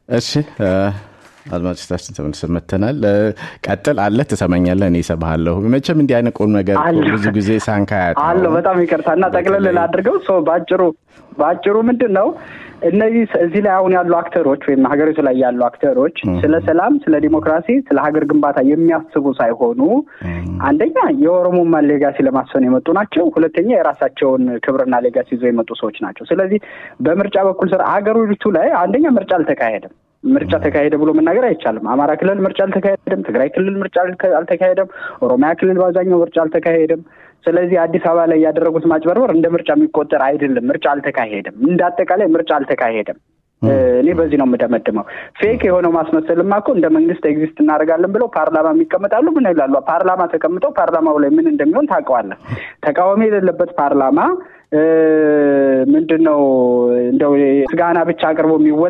እሺ አድማጮቻችን ተመልሰን መተናል። ቀጥል አለ ተሰማኛለህ እኔ ሰባሃለሁ መቼም እንዲህ አይነት ቆም ነገር ብዙ ጊዜ ሳንካያት አለ በጣም ይቀርታና ጠቅለል አድርገው ባጭሩ ምንድነው እነዚህ እዚህ ላይ አሁን ያሉ አክተሮች ወይም ሀገሪቱ ላይ ያሉ አክተሮች ስለ ሰላም ስለ ዲሞክራሲ ስለ ሀገር ግንባታ የሚያስቡ ሳይሆኑ አንደኛ የኦሮሞማ ሌጋሲ ለማስፈን የመጡ ናቸው ሁለተኛ የራሳቸውን ክብርና ሌጋሲ ይዘው የመጡ ሰዎች ናቸው ስለዚህ በምርጫ በኩል ሀገሪቱ ላይ አንደኛ ምርጫ አልተካሄደም ምርጫ ተካሄደ ብሎ መናገር አይቻልም አማራ ክልል ምርጫ አልተካሄደም ትግራይ ክልል ምርጫ አልተካሄደም ኦሮሚያ ክልል ባዛኛው ምርጫ አልተካሄደም ስለዚህ አዲስ አበባ ላይ ያደረጉት ማጭበርበር እንደ ምርጫ የሚቆጠር አይደለም ምርጫ አልተካሄደም እንዳጠቃላይ ምርጫ አልተካሄደም እኔ በዚህ ነው የምደመድመው ፌክ የሆነው ማስመሰልማ እኮ እንደ መንግስት ኤግዚስት እናደርጋለን ብለው ፓርላማ የሚቀመጣሉ ምን ይላሉ ፓርላማ ተቀምጠው ፓርላማው ላይ ምን እንደሚሆን ታውቀዋለህ ተቃዋሚ የሌለበት ፓርላማ ምንድነው እንደው ስጋና ብቻ አቅርቦ